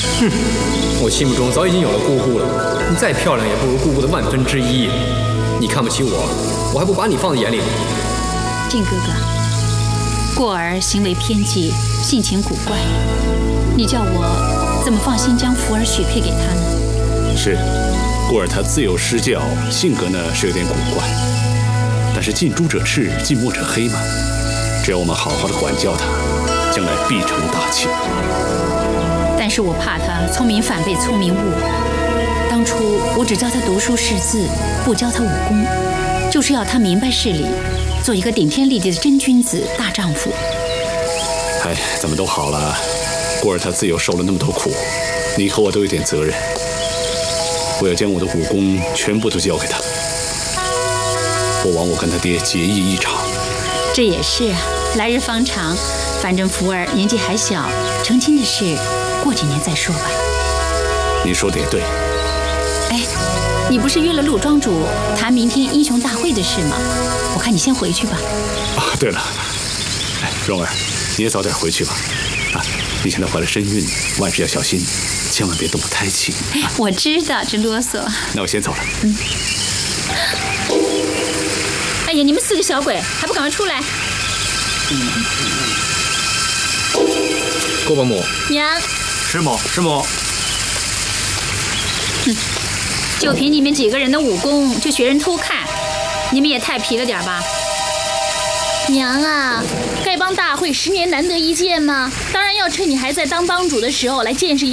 哼，我心目中早已经有了姑姑了，你再漂亮也不如姑姑的1/1000。你看不起我，我还不把你放在眼里。 靖哥哥，过儿行为偏激，性情古怪，你叫我怎么放心将福儿许配给他呢？ 是，过儿他自有失教，性格呢是有点古怪，但是近朱者赤，近墨者黑嘛。只要我们好好的管教他，将来必成大器。 但是我怕他聪明反被聪明误。当初我只教他读书识字，不教他武功，就是要他明白事理，做一个顶天立地的真君子、大丈夫。 哎，怎么都好了，过儿他自幼受了那么多苦，你和我都有点责任。我要将我的武功全部都教给他，不枉我跟他爹结义一场。 这也是啊，来日方长，反正福儿年纪还小，成亲的事过几年再说吧。 你说的也对。 哎，你不是约了陆庄主谈明天英雄大会的事吗？我看你先回去吧。 啊，对了，哎，蓉儿，你也早点回去吧。啊，你现在怀了身孕，万事要小心，千万别动了胎气。啊， 我知道，真啰嗦。 那我先走了。 哎呀，你们4个小鬼，还不赶快出来！ 郭伯母， 娘， 师母，师母。 就凭你们几个人的武功，就学人偷看，你们也太皮了点吧？ 娘啊，丐帮大会10年难得一见嘛，当然要趁你还在当帮主的时候来见识一下。